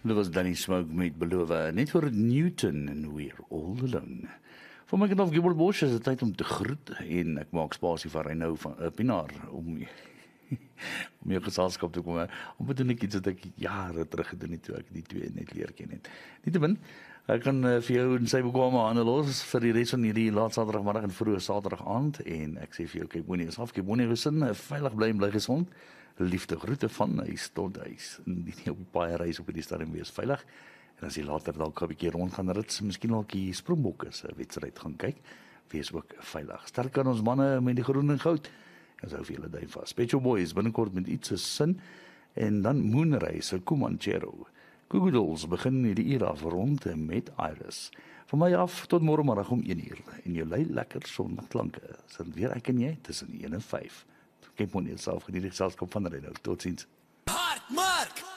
Dit was Danny Smoke met beloof, net vir Newton en We're All Alone. Vir my kant af Gilbert Bosch is dit tyd om te groet en ek maak spasie vir Reino van Pinaar om om jou geselskap te kom. Om te doen ek iets wat ek jare terug gedoen het toe ek die twee net leer ken het. Nietemin, ek kan vir jou in sy bekwame hande los vir die res van hierdie laat Saterdagmiddag en vroeë Saterdag aand en ek sê vir jou kyk moenie eens af, kyk moenie gesin, veilig bly en bly gesond. Liefde groete van huis tot huis. Nie op die paai reis op die stadium wees veilig. En as jy later dalk 'n bietjie rond gaan rits, miskien dalk die Springbokke se wedstryd gaan kyk, wees ook veilig. Sterk aan ons manne met die groen en goud. En so vir julle daai vas. Special Boys binnekort met iets se sin en dan Moonrise, Kumanchero. Goo Goo Dolls begin hierdie uur af rond met Iris. Van my af tot môre middag om 1uur en jou lei lekker sonnaandklanke. Sit weer ek en jy tussen 1 en 5. Kyk moenie self geniet die geselskap van Reino. Totsiens.